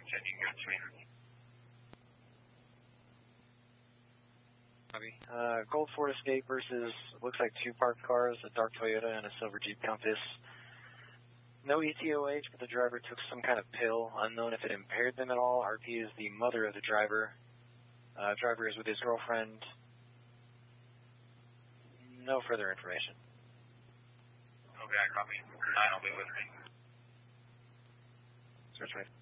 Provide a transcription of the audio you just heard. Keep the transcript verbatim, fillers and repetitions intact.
Checking good swing. Copy. Uh, Gold Ford Escape versus, looks like two parked cars, a dark Toyota and a silver Jeep Compass. No E T O H, but the driver took some kind of pill, unknown if it impaired them at all. R P is the mother of the driver. Uh, driver is with his girlfriend. No further information. Okay, I copy. Nine will be with me. Search rate.